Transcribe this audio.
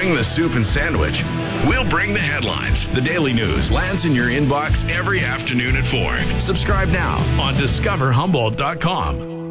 bring the soup and sandwich. We'll bring the headlines. The Daily News lands in your inbox every afternoon at 4. Subscribe now on discoverhumboldt.com.